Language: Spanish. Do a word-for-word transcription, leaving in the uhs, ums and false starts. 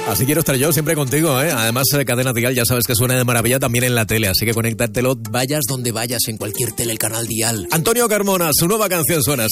Así quiero estar yo siempre contigo, ¿eh? Además, Cadena Dial ya sabes que suena de maravilla también en la tele, así que conéctatelo, vayas donde vayas, en cualquier tele, el canal Dial. Antonio Carmona, su nueva canción suena.